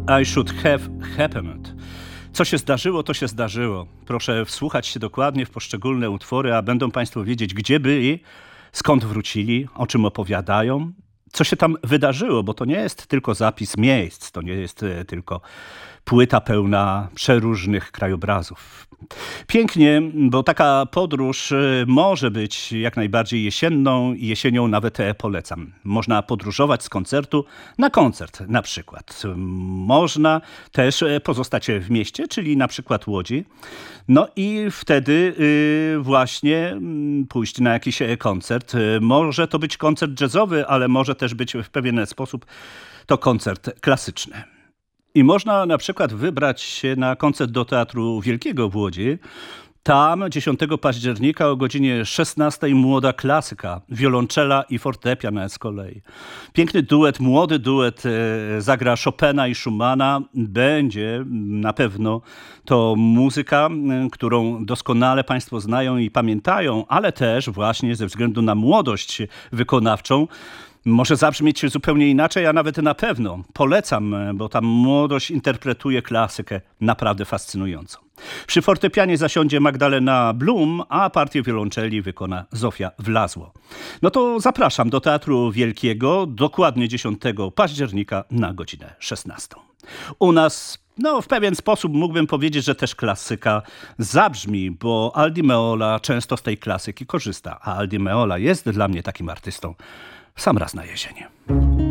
I should have happened. Co się zdarzyło, to się zdarzyło. Proszę wsłuchać się dokładnie w poszczególne utwory, a będą Państwo wiedzieć, gdzie byli, skąd wrócili, o czym opowiadają, co się tam wydarzyło, bo to nie jest tylko zapis miejsc, to nie jest tylko płyta pełna przeróżnych krajobrazów. Pięknie, bo taka podróż może być jak najbardziej jesienną i jesienią nawet polecam. Można podróżować z koncertu na koncert na przykład. Można też pozostać w mieście, czyli na przykład Łodzi. No i wtedy właśnie pójść na jakiś koncert. Może to być koncert jazzowy, ale może też być w pewien sposób to koncert klasyczny. I można na przykład wybrać się na koncert do Teatru Wielkiego w Łodzi. Tam 10 października o godzinie 16 młoda klasyka, wiolonczela i fortepian z kolei. Piękny duet, młody duet zagra Chopina i Schumana. Będzie na pewno to muzyka, którą doskonale Państwo znają i pamiętają, ale też właśnie ze względu na młodość wykonawczą może zabrzmieć zupełnie inaczej, a nawet na pewno. Polecam, bo ta młodość interpretuje klasykę naprawdę fascynująco. Przy fortepianie zasiądzie Magdalena Blum, a partię wiolonczeli wykona Zofia Wlazło. No to zapraszam do Teatru Wielkiego dokładnie 10 października na godzinę 16. U nas w pewien sposób mógłbym powiedzieć, że też klasyka zabrzmi, bo Aldi Meola często z tej klasyki korzysta, a Aldi Meola jest dla mnie takim artystą w sam raz na jesień.